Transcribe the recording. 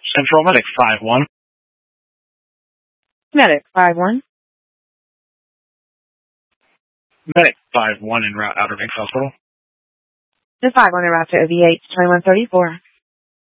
Central Medic 5-1. Medic 5-1. Medic 5-1 en route Outer Banks Hospital. The 5 on the route to OVH 2134.